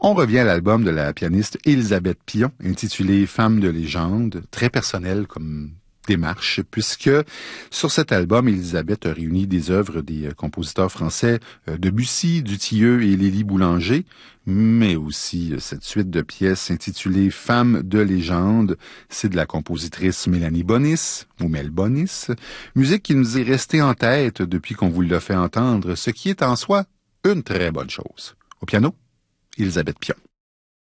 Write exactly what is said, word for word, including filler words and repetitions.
On revient à l'album de la pianiste Élisabeth Pion, intitulé Femme de légende, très personnel comme démarche, puisque sur cet album, Élisabeth a réuni des œuvres des compositeurs français Debussy, Dutilleux et Lily Boulanger, mais aussi cette suite de pièces intitulée Femme de légende, c'est de la compositrice Mélanie Bonis, ou Mel Bonis, musique qui nous est restée en tête depuis qu'on vous l'a fait entendre, ce qui est en soi une très bonne chose. Au piano, Élisabeth Pion.